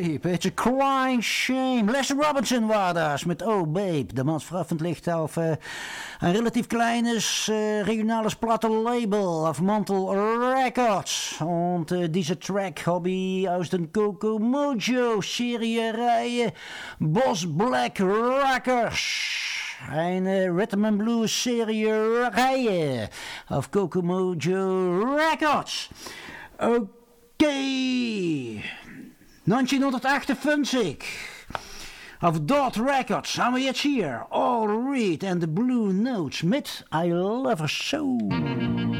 Babe, it's a crying shame. Les Robinson war das mit Oh Babe. Damals veröffentlicht auf ein relativ kleines regionales Plattenlabel auf Mantle Records. Und dieser Track habe ich aus den Coco Mojo Serie Boss Black Rockers. Eine Rhythm and Blues Serie Reihe auf Coco Mojo Records. Okay. 1958. Auf Dot Records haben wir jetzt hier All Reed and the Blue Notes mit I Love Her So.